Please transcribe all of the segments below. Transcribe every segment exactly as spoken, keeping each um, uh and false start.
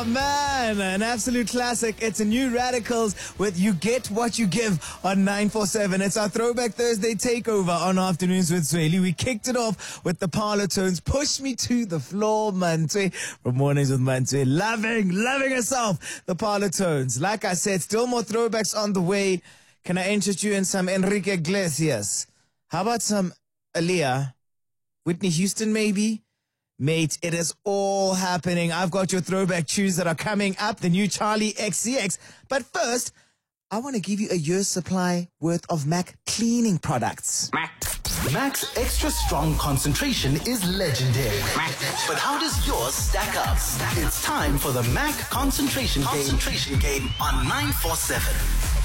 Oh, man, an absolute classic. It's a New Radicals with You Get What You Give on nine four seven. It's our Throwback Thursday takeover on Afternoons with Zweli. We kicked it off with the Parlour Tones. Push Me to the Floor, Mantwe. From Mornings with Mantwe. Loving, loving herself, the Parlour Tones. Like I said, still more throwbacks on the way. Can I interest you in some Enrique Iglesias? How about some Aaliyah? Whitney Houston, maybe? Mate, it is all happening. I've got your throwback tunes that are coming up, the new Charlie X C X. But first, I want to give you a year's supply worth of MAC cleaning products. Mac's extra strong concentration is legendary. But how does yours stack up? It's time for the Mac concentration game, concentration game on nine four seven.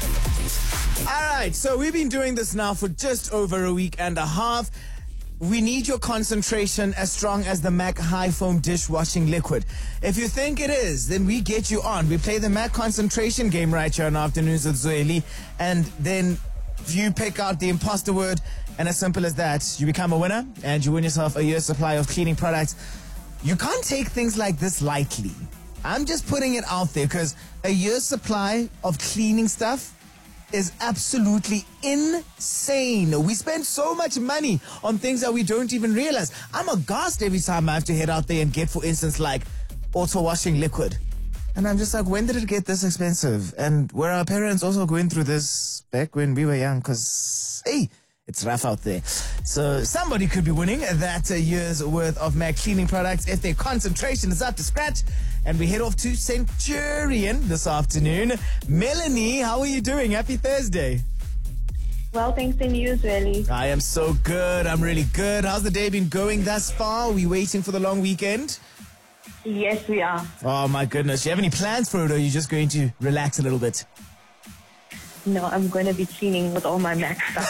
All right, so we've been doing this now for just over a week and a half. We need your concentration as strong as the MAC High Foam Dishwashing Liquid. If you think it is, then we get you on. We play the MAC concentration game right here on Afternoons with Zweli. And then you pick out the imposter word, and as simple as that, you become a winner, and you win yourself a year's supply of cleaning products. You can't take things like this lightly. I'm just putting it out there because a year's supply of cleaning stuff is absolutely insane. We spend so much money on things that we don't even realize. I'm aghast every time I have to head out there and get, for instance, like auto washing liquid. And I'm just like, when did it get this expensive? And were our parents also going through this back when we were young? Because, hey, it's rough out there. So somebody could be winning that a year's worth of MAC cleaning products if their concentration is up to scratch. And we head off to Centurion this afternoon. Melanie, how are you doing? Happy Thursday. Well, thanks and you, Zweli. I am so good. I'm really good. How's the day been going thus far? Are we waiting for the long weekend? Yes, we are. Oh, my goodness. Do you have any plans for it, or are you just going to relax a little bit? No, I'm going to be cleaning with all my Mac stuff.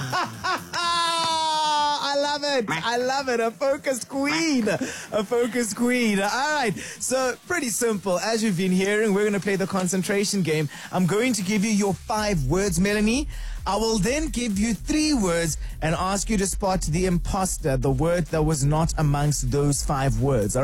I love it. I love it. A focused queen. A focused queen. All right. So pretty simple. As you've been hearing, we're going to play the concentration game. I'm going to give you your five words, Melanie. I will then give you three words and ask you to spot the imposter, the word that was not amongst those five words. All right?